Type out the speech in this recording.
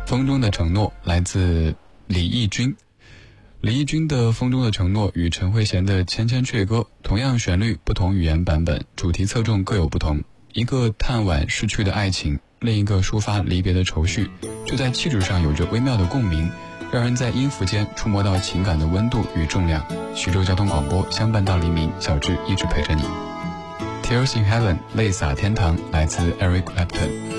风中的承诺来自李翊君。李翊君的《风中的承诺》与陈慧娴的《千千阙歌》同样旋律，不同语言版本，主题侧重各有不同。一个探婉逝去的爱情，另一个抒发离别的愁绪，就在气质上有着微妙的共鸣，让人在音符间触摸到情感的温度与重量。徐州交通广播相伴到黎明，小智一直陪着你。Tears in Heaven 泪洒天堂来自 Eric Clapton。